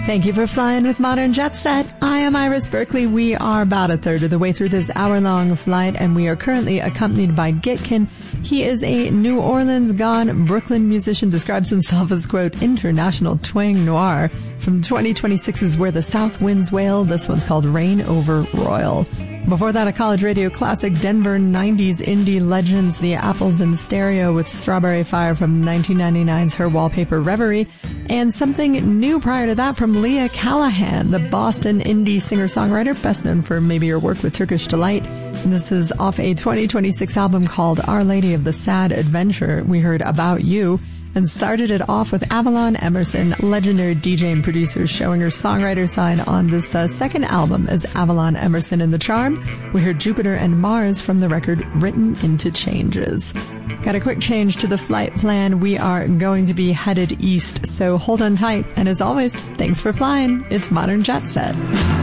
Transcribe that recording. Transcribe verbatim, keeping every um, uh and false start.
Thank you for flying with Modern Jet Set. I am Iris Berkeley. We are about a third of the way through this hour-long flight, and we are currently accompanied by Gitkin. He is a New Orleans-gone Brooklyn musician, describes himself as, quote, international twang noir. From twenty twenty-six's Where the South Winds Wail, this one's called Rain Over Royal. Before that, a college radio classic, Denver nineties indie legends, The Apples in Stereo with Strawberry Fire from nineteen ninety-nine's Her Wallpaper Reverie, and something new prior to that from Leah Callahan, the Boston indie singer-songwriter, best known for maybe her work with Turkish Delight. And this is off a twenty twenty-six album called Our Lady of the Sad Adventure. We heard About You, and started it off with Avalon Emerson, legendary D J and producer, showing her songwriter side on this uh, second album as Avalon Emerson and the Charm. We heard Jupiter and Mars from the record Written into Changes. Got a quick change to the flight plan. We are going to be headed east, so hold on tight. And as always, thanks for flying. It's Modern Jet Set.